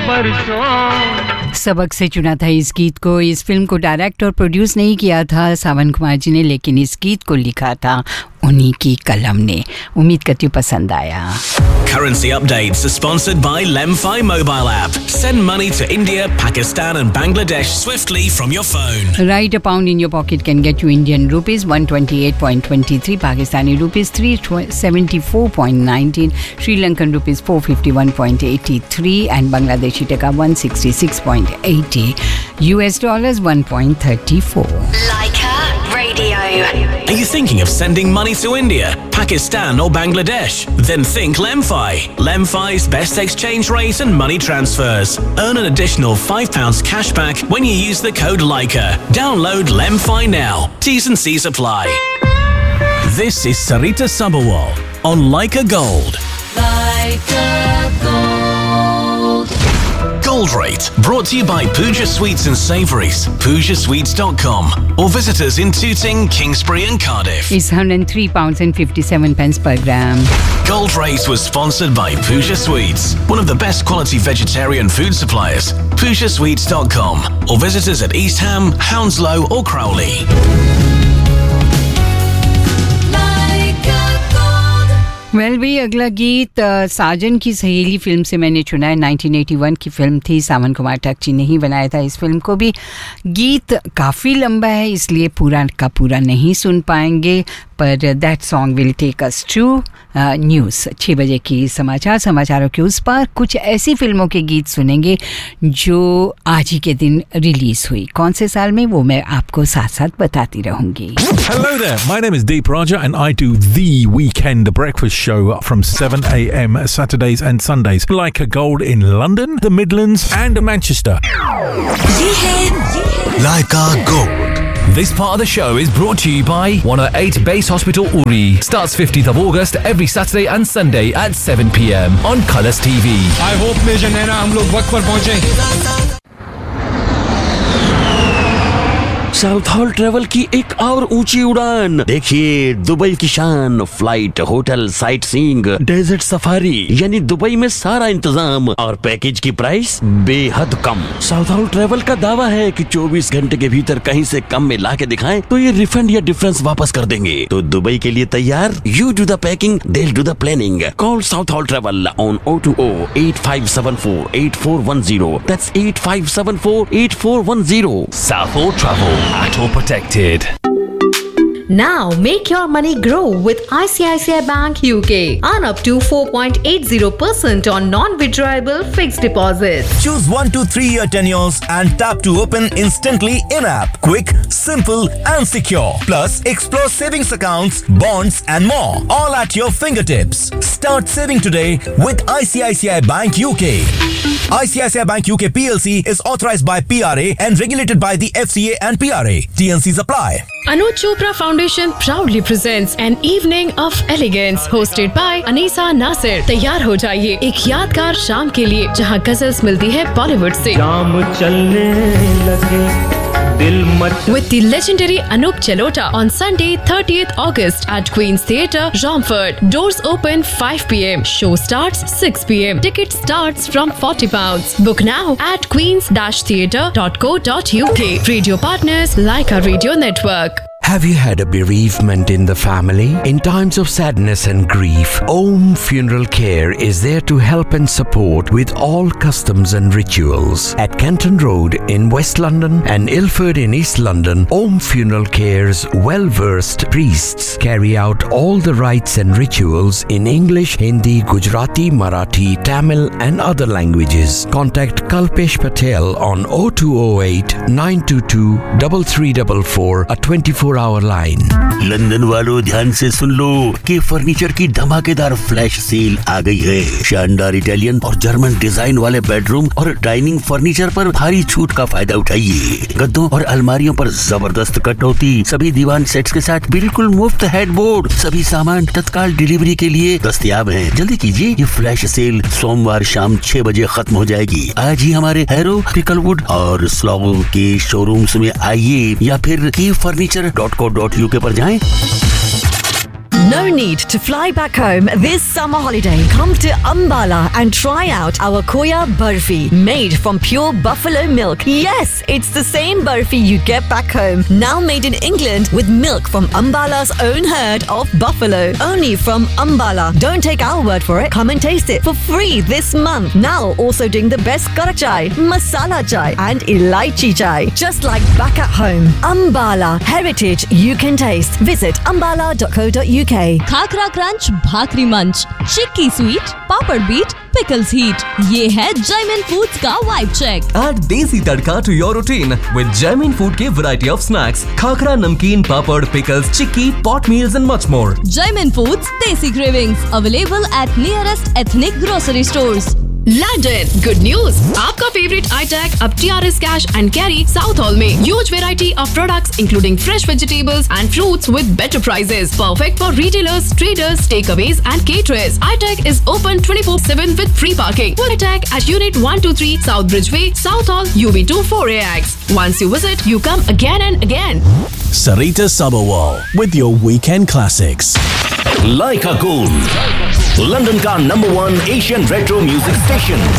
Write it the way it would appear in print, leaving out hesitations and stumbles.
बरसों। सबक से चुना था इस गीत को। इस फिल्म को डायरेक्ट और प्रोड्यूस नहीं किया था सावन कुमार जी ने, लेकिन इस गीत को लिखा था उन्हीं की कलम ने। उम्मीद करती हूँ पसंद आया। Currency updates are sponsored by Lemfi mobile app. Send money to India, Pakistan and Bangladesh swiftly from your phone. Right, a pound in your pocket can get you Indian rupees 128.23, Pakistani rupees 374.19, Sri Lankan rupees 451.83 and Bangladeshi taka 166.80, US dollars 1.34. Leica Radio. Are you thinking of sending money to India, Pakistan or Bangladesh? Then think Lemfi. Lemfi's best exchange rate and money transfers. Earn an additional £5 cashback when you use the code Leica. Download Lemfi now. T's and C's apply. This is Sarita Sabharwal on Leica Gold. Leica Gold. Gold Rate, brought to you by Pooja Sweets and Savouries, PoojaSweets.com, or visit us in Tooting, Kingsbury and Cardiff. Is £103.57 per gram. Gold Rate was sponsored by Pooja Sweets, one of the best quality vegetarian food suppliers, PoojaSweets.com, or visit us at East Ham, Hounslow or Crowley. Well भाई, अगला गीत साजन की सहेली film से मैंने चुना है। 1981 की फिल्म थी, सावन कुमार टैक्ची ने ही बनाया था इस फिल्म को भी। गीत काफ़ी लंबा है इसलिए पूरा का पूरा नहीं सुन पाएंगे, पर that song will take us to news. 6 बजे की समाचारों के उस पर कुछ ऐसी फिल्मों के गीत सुनेंगे जो आज ही के दिन रिलीज़ हुई। कौन से साल में, वो मैं आपको साथ साथ बताती रहूँगी। Hello there, my name is Deep Raja and I do The Weekend Breakfast Show from 7 a.m. Saturdays and Sundays. Leica Gold in London, the Midlands and Manchester. ये है Leica Gold. This part of the show is brought to you by 108 Base Hospital Uri. Starts 15th of August every Saturday and Sunday at 7 p.m. on Colours TV. I hope Major Naina हम लोग वक्त पर पहुंचे। South hall travel की एक और ऊंची उड़ान देखिए, दुबई की शान, flight, hotel, sight seeing, desert safari, यानी दुबई में सारा इंतजाम और पैकेज की प्राइस बेहद कम। साउथ हॉल ट्रेवल का दावा है कि 24 घंटे के भीतर कहीं से कम में ला के दिखाएं तो ये रिफंड या डिफरेंस वापस कर देंगे। तो दुबई के लिए तैयार? You do the packing, they'll do the planning. Call South Hall Travel on 020-8574-8410. That's 8574-8410. South Hall Travel at all protected. Now make your money grow with ICICI Bank UK. Earn up to 4.80% on non-withdrawable fixed deposits. Choose 1 to 3 year tenures and tap to open instantly in-app. Quick, simple and secure. Plus, explore savings accounts, bonds and more. All at your fingertips. Start saving today with ICICI Bank UK. ICICI Bank UK PLC is authorized by PRA and regulated by the FCA and PRA. TNCs apply. Anuj Chopra Foundation proudly presents an evening of elegance hosted by Anisa Nasir. तैयार हो जाइए एक यादगार शाम के लिए जहां गजल्स मिलती है बॉलीवुड से। शाम चलने लगे दिल much. With the legendary Anup Jalota on Sunday 30th August at Queen's Theatre, Romford. Doors open 5 p.m. Show starts 6 p.m. Ticket starts from £40. Book now at queens-theatre.co.uk. Radio partners Leica Radio Network. Have you had a bereavement in the family? In times of sadness and grief, Om Funeral Care is there to help and support with all customs and rituals. At Kenton Road in West London and Ilford in East London, Om Funeral Care's well-versed priests carry out all the rites and rituals in English, Hindi, Gujarati, Marathi, Tamil and other languages. Contact Kalpesh Patel on 0208 922 3344, a 24-hour line. London वालों ध्यान से सुन लो कि furniture की धमाकेदार flash sale आ गई है। शानदार Italian और जर्मन डिजाइन वाले बेडरूम और डाइनिंग फर्नीचर पर भारी छूट का फायदा उठाइए। गद्दों और अलमारियों पर जबरदस्त कटौती, सभी दीवान सेट्स के साथ बिल्कुल मुफ्त हेडबोर्ड। सभी सामान तत्काल डिलीवरी के लिए दस्तयाब हैं। जल्दी कीजिए, ये फ्लैश सेल सोमवार शाम 6 बजे खत्म हो जाएगी। आज ही हमारे हैरो, क्रिकलवुड और स्लॉगो के शोरूम्स में आइए या फिर की furniture.co.uk पर जाएं। No need to fly back home this summer holiday. Come to Ambala and try out our Khoya Barfi, made from pure buffalo milk. Yes, it's the same barfi you get back home, now made in England with milk from Ambala's own herd of buffalo. Only from Ambala. Don't take our word for it. Come and taste it for free this month. Now also doing the best karak chai, masala chai and elaichi chai. Just like back at home. Ambala, heritage you can taste. Visit ambala.co.uk. Khakhra crunch, भाकरी मंच, चिक्की sweet, पापड़ beat, pickles heat. ये है Jaimin Foods का vibe check. Add desi tadka to your routine with Jaimin Food के variety of snacks, khakra, namkeen, papad, pickles, chikki, pot meals and much more. Jaimin Foods Desi Cravings available at nearest ethnic grocery stores. Landon good news, आपका favourite iTac अब TRS cash and carry south hall में. Huge variety of products including fresh vegetables and fruits with better prices. Perfect for retailers, traders, takeaways and caterers. iTac is open 24/7 with free parking. iTac at Unit 123 South Bridgeway, South Hall, UB2 4AX. Once you visit, you come again and again. Sarita Sabharwal with your weekend classics. Like a Gold, London का #1 Asian retro music station.